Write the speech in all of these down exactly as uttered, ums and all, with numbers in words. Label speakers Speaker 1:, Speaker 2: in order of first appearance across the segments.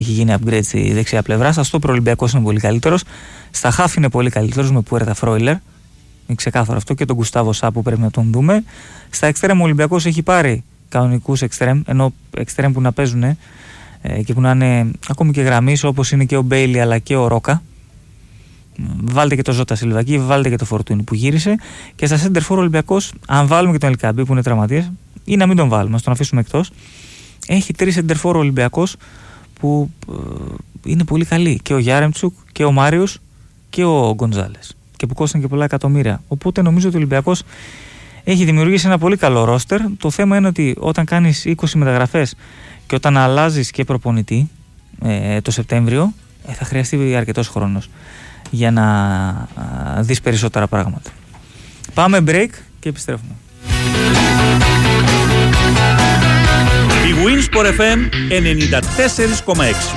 Speaker 1: Έχει γίνει upgrade στη δεξιά πλευρά. Στα στόπερ ο Ολυμπιακός είναι πολύ καλύτερος. Στα χάφ είναι πολύ καλύτερος με Πουέρτα Φρόιλερ. Είναι ξεκάθαρο αυτό, και τον Γκουστάβο Σα που πρέπει να τον δούμε. Στα εξτρέμ ο Ολυμπιακός έχει πάρει κανονικούς εξτρέμ, ενώ εξτρέμ που να παίζουν ε, και που να είναι ακόμη και γραμμής, όπως είναι και ο Μπέιλι αλλά και ο Ρόκα. Βάλτε και το Ζώτα Σιλβακή, βάλτε και το Φορτούνι που γύρισε. Και στα center for ο Ολυμπιακός, αν βάλουμε και τον Ελκαμπή που είναι τραυματίας, ή να μην τον βάλουμε, να τον αφήσουμε εκτός, έχει τρεις center for ο Ολυμπιακός που ε, είναι πολύ καλοί. Και ο Γιάρεμτσουκ και ο Μάριος και ο Γκοντζάλες. Και που κόστησαν και πολλά εκατομμύρια. Οπότε νομίζω ότι ο Ολυμπιακός έχει δημιουργήσει ένα πολύ καλό ρόστερ. Το θέμα είναι ότι όταν κάνεις είκοσι μεταγραφές και όταν αλλάζεις και προπονητή ε, το Σεπτέμβριο, ε, θα χρειαστεί αρκετός χρόνος για να α, δεις περισσότερα πράγματα. Πάμε break και επιστρέφουμε.
Speaker 2: Η Winsport εφ εμ ενενήντα τέσσερα κόμμα έξι.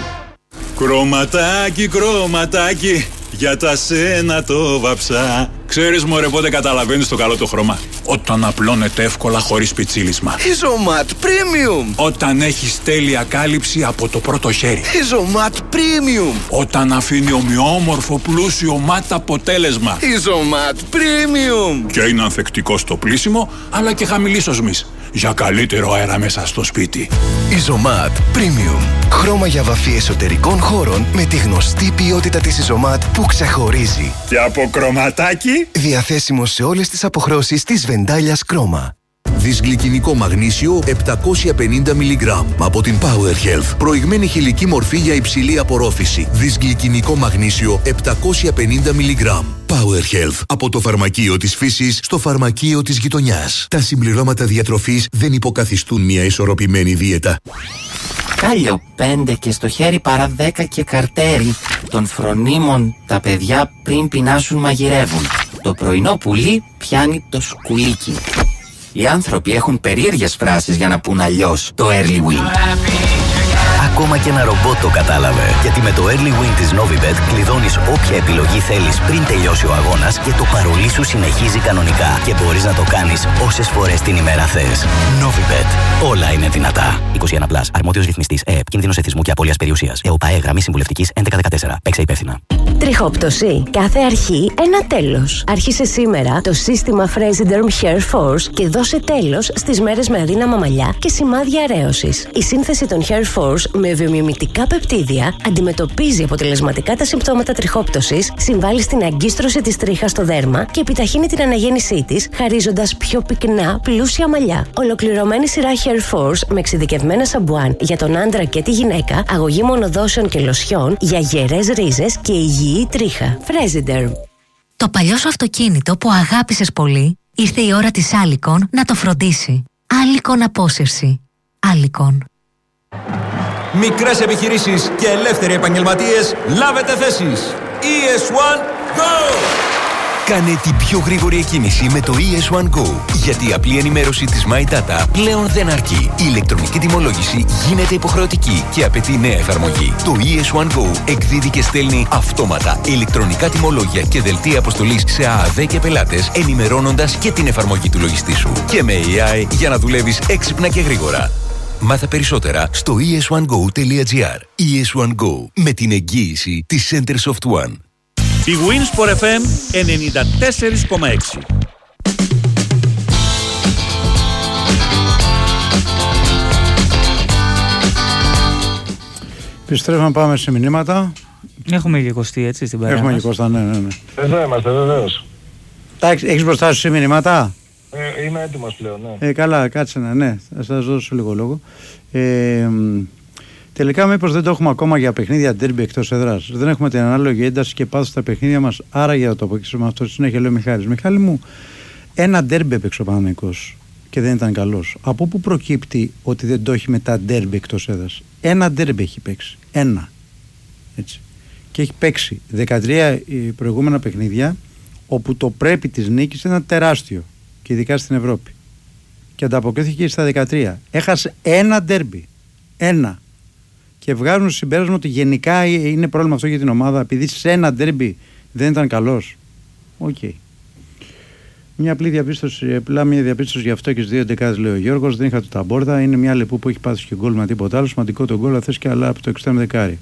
Speaker 3: Κρωματάκι, κρωματάκι, για τα σένα το βαψά. Ξέρεις μωρέ πότε καταλαβαίνεις το καλό το χρώμα? Όταν απλώνεται εύκολα χωρίς πιτσίλισμα.
Speaker 4: Ιζωμάτ Premium.
Speaker 3: Όταν έχεις τέλεια κάλυψη από το πρώτο χέρι.
Speaker 4: Ιζωμάτ Premium.
Speaker 3: Όταν αφήνει ομοιόμορφο πλούσιο ματ αποτέλεσμα.
Speaker 4: Ιζωμάτ Premium.
Speaker 3: Και είναι ανθεκτικό στο πλύσιμο, αλλά και χαμηλής οσμής, για καλύτερο αέρα μέσα στο σπίτι.
Speaker 4: Ιζωμάτ Premium. Χρώμα για βαφή εσωτερικών χώρων με τη γνωστή ποιότητα της Ιζωμάτ που ξεχωρίζει.
Speaker 3: Και από κρωματάκι.
Speaker 4: Διαθέσιμο σε όλες τις αποχρώσεις της Βεντάλιας Κρόμα.
Speaker 5: Δυσγλυκινικό μαγνήσιο επτακόσια πενήντα μιλιγκράμμ από την Power Health. Προηγμένη χηλική μορφή για υψηλή απορρόφηση. Δυσγλυκινικό μαγνήσιο επτακόσια πενήντα μιλιγκράμμ. Power Health. Από το φαρμακείο της φύσης στο φαρμακείο της γειτονιάς. Τα συμπληρώματα διατροφής δεν υποκαθιστούν μια ισορροπημένη δίαιτα.
Speaker 6: Κάλιο πέντε και στο χέρι παρά δέκα και καρτέρι. Των φρονίμων τα παιδιά πριν πεινάσουν μαγειρεύουν. Το πρωινό πουλί πιάνει το σκουλίκι. Οι άνθρωποι έχουν περίεργες φράσεις για να πούν αλλιώς το early win.
Speaker 7: Ακόμα και ένα ρομπότ το κατάλαβε. Γιατί με το early win της Novibet κλειδώνεις όποια επιλογή θέλεις πριν τελειώσει ο αγώνας και το παρολί σου συνεχίζει κανονικά. Και μπορείς να το κάνεις όσες φορές την ημέρα θες. Novibet. Όλα είναι δυνατά. είκοσι ένα πλας. Αρμόδιος ρυθμιστής ΕΕΠ. Κίνδυνος εθισμού και απώλειας περιουσίας. ΕΟΠΑΕ. Γραμμή συμβουλευτικής έντεκα δεκατέσσερα. Παίξε υπεύθυνα.
Speaker 8: Τριχόπτωση. Κάθε αρχή ένα τέλος. Άρχισε σήμερα το σύστημα Fresiderm Hair Force και δώσε τέλος στις μέρες με αδύναμα μαλλιά και σημάδια αρέωσης. Η σύνθεση των Hair Force με βιομιμητικά πεπτίδια αντιμετωπίζει αποτελεσματικά τα συμπτώματα τριχόπτωσης, συμβάλλει στην αγκίστρωση της τρίχας στο δέρμα και επιταχύνει την αναγέννησή της, χαρίζοντας πιο πυκνά, πλούσια μαλλιά. Ολοκληρωμένη σειρά Hair Force με εξειδικευμένα σαμπουάν για τον άντρα και τη γυναίκα, αγωγή μονοδόσεων και λοσιών για γερές ρίζες και υγιή τρίχα. Fresiderm.
Speaker 9: Το παλιό σου αυτοκίνητο που αγάπησες πολύ, ήρθε η ώρα της Alicon να το φροντίσει. Alicon Απόσυρση. Alicon.
Speaker 10: Μικρές επιχειρήσεις και ελεύθεροι επαγγελματίες, λάβετε θέσεις. ι ες ουάν Go!
Speaker 11: Κάνε την πιο γρήγορη εκκίνηση με το ι ες ουάν Go. Γιατί η απλή ενημέρωση της My Data πλέον δεν αρκεί. Η ηλεκτρονική τιμολόγηση γίνεται υποχρεωτική και απαιτεί νέα εφαρμογή. Το ι ες ουάν Go εκδίδει και στέλνει αυτόματα ηλεκτρονικά τιμολόγια και δελτία αποστολής σε ΑΑΔ και πελάτες, ενημερώνοντας και την εφαρμογή του λογιστή σου. Και με έι άι για να δουλεύεις έξυπνα και γρήγορα. Μάθε περισσότερα στο ι ες ουάν γκο τελεία τζι άρ. ι ες ουάν Go, με την εγγύηση της Centersoft One.
Speaker 2: Η Winsport εφ εμ ενενήντα τέσσερα κόμμα έξι.
Speaker 12: Επιστρέφουμε, πάμε σε μηνύματα.
Speaker 1: Έχουμε και εικοστή έτσι στην παρέα.
Speaker 12: Έχουμε και εικοστή, ναι, ναι, ναι.
Speaker 13: Εδώ είμαστε, βεβαίως.
Speaker 12: Έχεις μπροστά σου σε μηνύματα?
Speaker 13: Ε, είμαι έτοιμος πλέον, ναι.
Speaker 12: Ε, καλά, κάτσε να, ναι, θα σας δώσω λίγο λόγο. Ε, τελικά, μήπως δεν το έχουμε ακόμα για παιχνίδια ντέρμπι εκτός έδρας? Δεν έχουμε την ανάλογη ένταση και πάθος στα παιχνίδια μας, άρα για να το αποκύψουμε αυτό συνέχεια, λέει ο Μιχάλης. Μιχάλη μου, ένα ντέρμπι έπαιξε ο Παναθηναϊκός και δεν ήταν καλός. Από πού προκύπτει ότι δεν το έχει μετά ντέρμπι εκτός έδρας? Ένα ντέρμπι έχει παίξει. Ένα. Έτσι. Και έχει παίξει δεκατρία προηγούμενα παιχνίδια όπου το πρέπει της νίκης ήταν τεράστιο. Και ειδικά στην Ευρώπη. Και ανταποκρίθηκε στα δεκατρία. Έχασε ένα ντέρμπι. Ένα. Και βγάζουν συμπέρασμα ότι γενικά είναι πρόβλημα αυτό για την ομάδα, επειδή σε ένα ντέρμπι δεν ήταν καλός. Οκ. Okay. Μια απλή διαπίστωση, απλά μια διαπίστωση γι' αυτό και στι δύο δεκάδες, λέει ο Γιώργος. Δεν είχα το ταμπόρδα. Είναι μια λεπού που έχει πάθει και γκολ με τίποτα άλλο. Σημαντικό το γκολ, θε και άλλα από το εξτρέμ δεκάρι.